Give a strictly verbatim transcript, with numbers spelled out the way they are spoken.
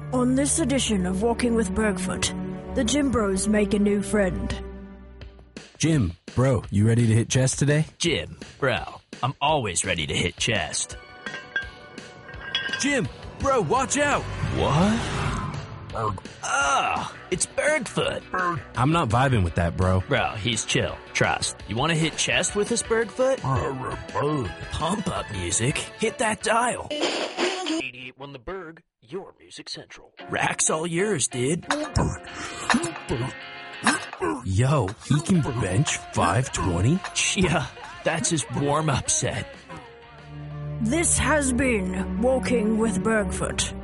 On this edition of Walking with Bergfoot, the Gym Bros make a new friend. Jim, bro, you ready to hit chest today? Jim, bro, I'm always ready to hit chest. Jim, bro, watch out! What? Ah, it's Bergfoot. I'm not vibing with that, bro. Bro, he's chill. Trust. You want to hit chest with us, Bergfoot? Pump up music. Hit that dial. eighty-eight one The Berg, your music central. Rack's all yours, dude. Yo, he can bench five twenty? Yeah, that's his warm-up set. This has been Walking with Bergfoot.